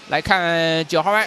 来看9号弯。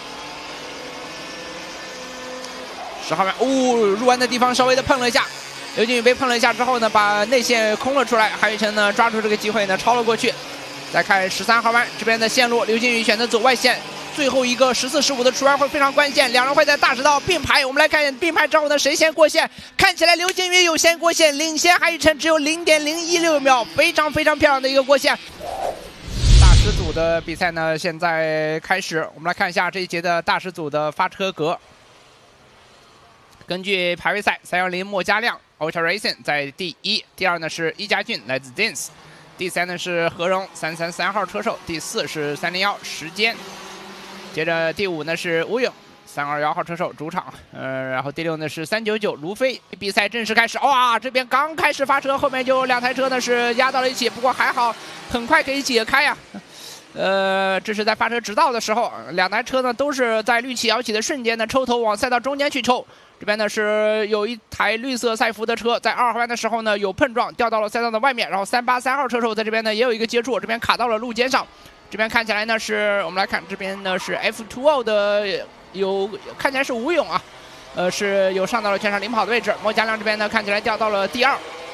10号弯，入弯的地方稍微的碰了一下，刘靖宇被碰了一下之后呢，把内线空了出来，韩宇辰呢抓住这个机会呢超了过去。再看13号弯这边的线路，刘靖宇选择走外线，最后一个14、15的出弯会非常关键，两人会在大直道并排。我们来看并排之后呢，谁先过线？看起来刘靖宇有先过线，领先韩宇辰只有0.016秒，非常漂亮的一个过线。大师组的比赛呢现在开始，我们来看一下这一节的大师组的发车格。 根据排位赛，310莫家亮 Ultra Racing 在第1，第2呢是伊家俊来自 Dins， 第3呢是何荣333号车手，第4是301时间，接着第5呢是吴勇321号车手主场，然后第6呢是399卢飞。比赛正式开始，哇，这边刚开始发车，后面就2台车呢是压到了一起，不过还好，很快可以解开呀。 这是在发车直道的时候，2台车呢都是在绿旗摇起的瞬间呢抽头往赛道中间去抽。这边呢是有一台绿色赛服的车，在2号弯的时候呢有碰撞，掉到了赛道的外面。然后383号车手在这边呢也有一个接触，这边卡到了路肩上。这边看起来呢是我们来看这边呢是 F2O 的看起来是吴勇啊，是有上到了全场领跑的位置。莫家亮这边呢看起来掉到了第2。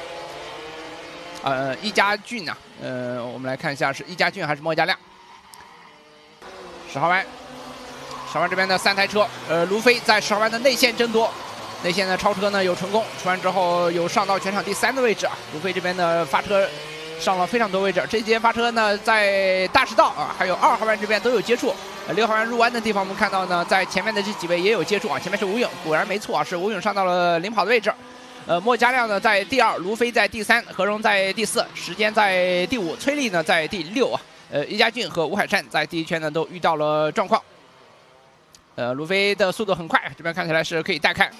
伊家俊啊，我们来看一下是伊家俊还是莫家亮。10号弯，10号弯这边的3台车，卢飞在10号弯的内线争夺，内线的超车呢有成功，出弯之后有上到全场第3的位置啊。卢飞这边的发车上了非常多位置，这节发车呢在大直道啊，还有2号弯这边都有接触。6号弯入弯的地方，我们看到呢，在前面的这几位也有接触啊。前面是吴勇，果然没错啊，是吴勇上到了领跑的位置。 莫家亮呢在第2，卢飞在第3，何荣在第4，时间在第5，崔丽呢在第6啊。伊家俊和吴海善在第1圈呢都遇到了状况。卢飞的速度很快，这边看起来是可以带开。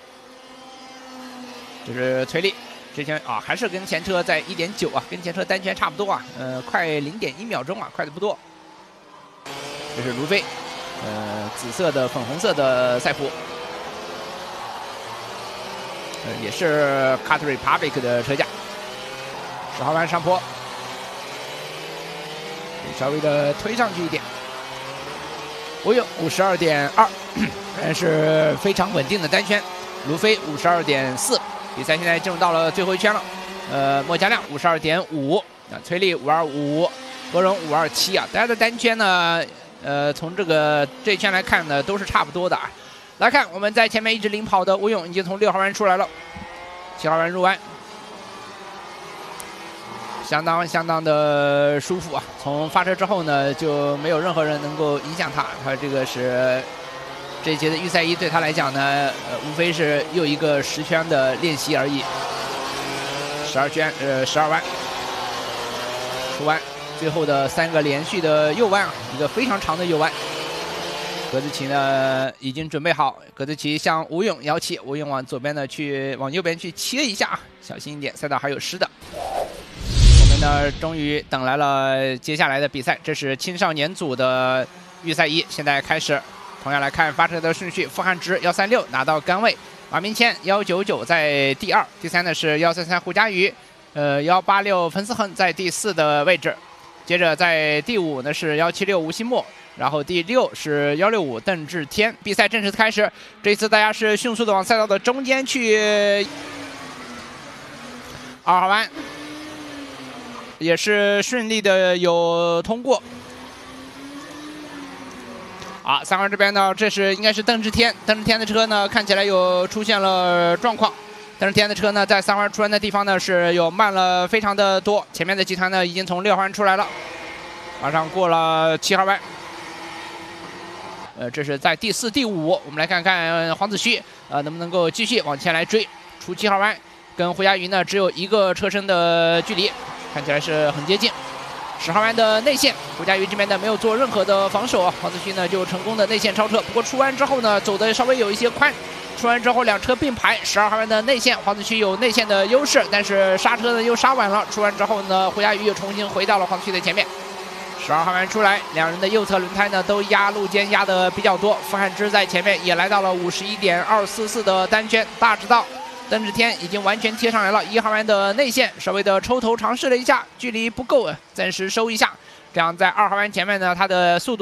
这是崔丽，这圈啊还是跟前车在1.9啊，跟前车单圈差不多啊，快0.1秒钟啊，快的不多。这是卢飞，紫色的粉红色的赛服。 也是 Cut Republic 的车架。10号弯上坡，稍微的推上去一点。吴勇52.2，还是非常稳定的单圈。卢飞52.4，比赛现在进入到了最后一圈了。莫家亮52.5，崔丽525，何荣527啊。大家的单圈呢，从这一圈来看呢，都是差不多的啊。 来看，我们在前面一直领跑的吴勇已经从6号弯出来了，7号弯入弯，相当的舒服啊！从发车之后呢，就没有任何人能够影响他。他这个是这一节的预赛1，对他来讲呢，无非是又一个10圈的练习而已。12圈，12弯，出弯，最后的3个连续的右弯啊，一个非常长的右弯。 格子旗呢已经准备好，格子旗向吴勇摇起，吴勇往左边呢往右边去切一下，小心一点，赛道还有湿的。我们呢终于等来了接下来的比赛，这是青少年组的预赛1，现在开始。同样来看发车的顺序，傅汉直136拿到杆位，马明谦199在第2，第3呢是133胡佳瑜，186冯思恒在第4的位置，接着在第5呢是176吴新墨。 然后第6是165邓志天，比赛正式开始。这一次大家是迅速的往赛道的中间去。2号弯也是顺利的有通过。啊，3号弯这边呢，这是应该是邓志天，邓志天的车呢看起来有出现了状况。邓志天的车呢在3号弯出弯的地方呢是有慢了非常的多，前面的集团呢已经从6号弯出来了，马上过了7号弯。 这是在第4、第5，我们来看看黄子旭能不能够继续往前来追，出7号弯，跟胡佳瑜呢只有1个车身的距离，看起来是很接近。10号弯的内线，胡佳瑜这边呢没有做任何的防守，黄子旭呢就成功的内线超车，不过出弯之后呢走的稍微有一些宽，出弯之后2车并排，12号弯的内线，黄子旭有内线的优势，但是刹车呢又刹晚了，出弯之后呢胡佳瑜又重新回到了黄子旭的前面。 12号弯出来，两人的右侧轮胎呢都压路肩压的比较多。傅汉之在前面也来到了51.244的单圈，大直道，邓志天已经完全贴上来了。1号弯的内线稍微的抽头尝试了一下，距离不够，暂时收一下。这样在2号弯前面呢，他的速度。